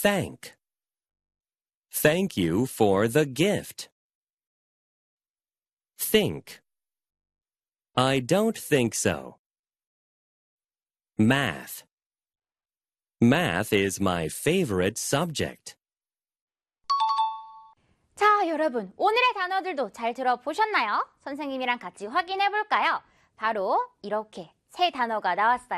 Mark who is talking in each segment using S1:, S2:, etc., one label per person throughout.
S1: Thank. Thank you for the gift. Think. I don't think so. Math. Math is my favorite subject.
S2: 자, 여러분, 오늘의 단어들도 잘 들어보셨나요? 선생님이랑 같이 확인해 볼까요? 바로 이렇게 세 단어가 나왔어요.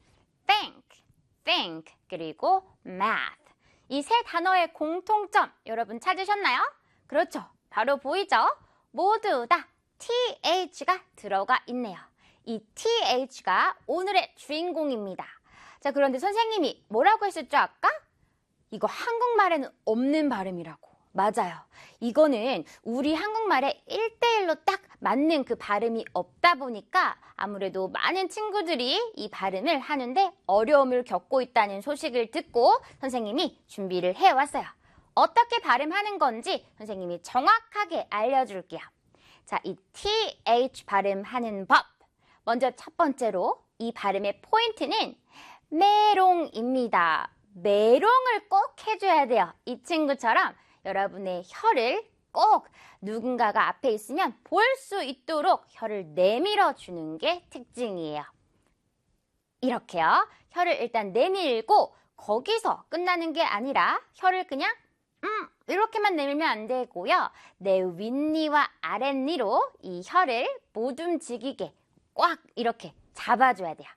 S2: think, 그리고 math. 이 세 단어의 공통점 여러분 찾으셨나요? 그렇죠. 바로 보이죠? 모두 다 TH가 들어가 있네요. 이 TH가 오늘의 주인공입니다. 자, 그런데 선생님이 뭐라고 했었죠, 아까? 이거 한국말에는 없는 발음이라고. 맞아요. 이거는 우리 한국말에 1대1로 딱 맞는 그 발음이 없다 보니까 아무래도 많은 친구들이 이 발음을 하는데 어려움을 겪고 있다는 소식을 듣고 선생님이 준비를 해왔어요. 어떻게 발음하는 건지 선생님이 정확하게 알려줄게요. 자, 이 TH 발음하는 법. 먼저 첫 번째로 이 발음의 포인트는 메롱입니다. 메롱을 꼭 해줘야 돼요. 이 친구처럼 여러분의 혀를 꼭 누군가가 앞에 있으면 볼 수 있도록 혀를 내밀어 주는 게 특징이에요. 이렇게요. 혀를 일단 내밀고 거기서 끝나는 게 아니라 혀를 그냥 이렇게만 내밀면 안 되고요. 내 윗니와 아랫니로 이 혀를 못 움직이게 꽉 이렇게 잡아줘야 돼요.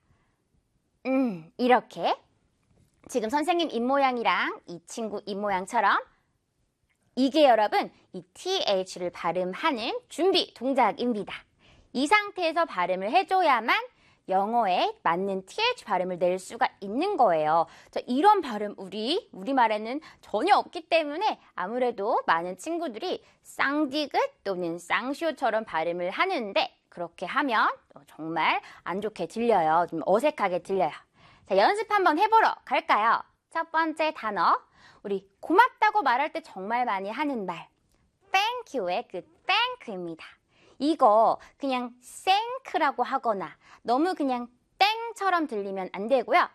S2: 이렇게. 지금 선생님 입모양이랑 이 친구 입모양처럼 이게 여러분 이 TH를 발음하는 준비 동작입니다. 이 상태에서 발음을 해줘야만 영어에 맞는 TH 발음을 낼 수가 있는 거예요. 자, 이런 발음 우리말에는 전혀 없기 때문에 아무래도 많은 친구들이 쌍디귿 또는 쌍시오처럼 발음을 하는데 그렇게 하면 정말 안 좋게 들려요. 좀 어색하게 들려요. 자, 연습 한번 해보러 갈까요? 첫 번째 단어. 우리 고맙다고 말할 때 정말 많이 하는 말. Thank you의 그 thank입니다. 이거 그냥 thank라고 하거나 너무 그냥 땡처럼 들리면 안 되고요.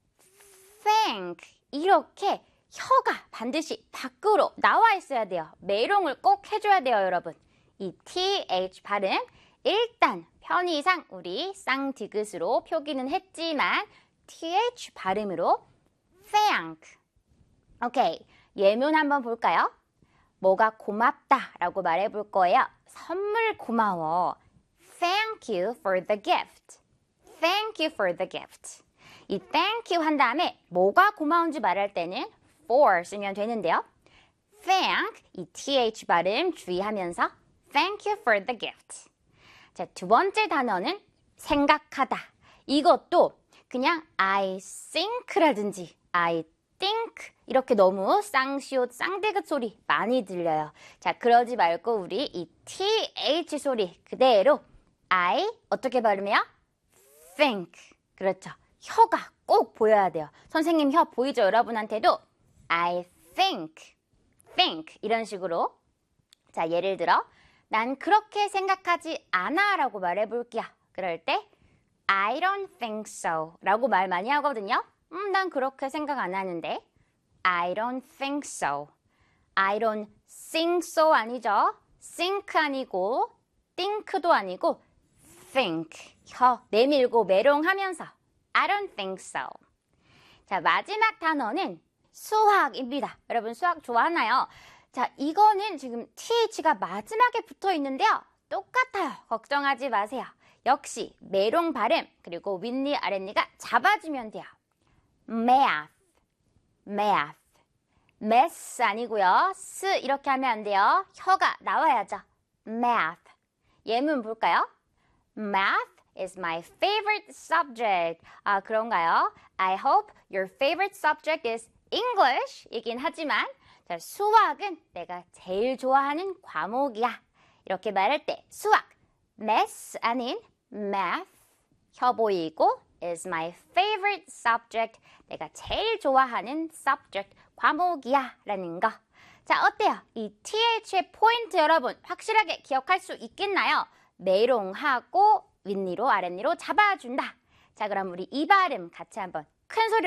S2: thank 이렇게 혀가 반드시 밖으로 나와 있어야 돼요. 메롱을 꼭 해줘야 돼요, 여러분. 이 TH 발음 일단 편의상 우리 쌍디귿으로 표기는 했지만 TH 발음으로 thank. 오케이, 예문 한번 볼까요? 뭐가 고맙다라고 말해볼 거예요. 선물 고마워. Thank you for the gift. Thank you for the gift. 이 thank you 한 다음에 뭐가 고마운지 말할 때는 for 쓰면 되는데요. Thank, 이 TH 발음 주의하면서 Thank you for the gift. 자, 두 번째 단어는 생각하다. 이것도 그냥 I think라든지 I think 이렇게 너무 쌍시옷, 쌍디귿 소리 많이 들려요. 자, 그러지 말고 우리 이 TH 소리 그대로 I 어떻게 발음해요? think. 그렇죠. 혀가 꼭 보여야 돼요. 선생님 혀 보이죠? 여러분한테도 I think 이런 식으로. 자, 예를 들어 난 그렇게 생각하지 않아 라고 말해볼게요. 그럴 때 I don't think so 라고 말 많이 하거든요. 난 그렇게 생각 안 하는데 I don't think so. I don't think so 아니죠. think 아니고 think도 아니고 think. 혀 내밀고 메롱하면서 I don't think so. 자, 마지막 단어는 수학입니다. 여러분 수학 좋아하나요? 자, 이거는 지금 TH가 마지막에 붙어 있는데요. 똑같아요. 걱정하지 마세요. 역시 메롱 발음 그리고 윗니 아랫니가 잡아주면 돼요. math, mess 아니고요. 스 이렇게 하면 안 돼요. 혀가 나와야죠. math. 예문 볼까요? Math is my favorite subject. 아, 그런가요? I hope your favorite subject is English 이긴 하지만 자, 수학은 내가 제일 좋아하는 과목이야. 이렇게 말할 때 수학, mess 아닌 math, 혀 보이고 is my favorite subject. 내가 제일 좋아하는 subject, 과목이야 라는 거. 자, 어때요? 이 TH의 포인트 여러분 확실하게 기억할 수 있겠나요? 메롱하고 윗니로 아랫니로 잡아준다. 자, 그럼 우리 이 발음 같이 한번 큰 소리로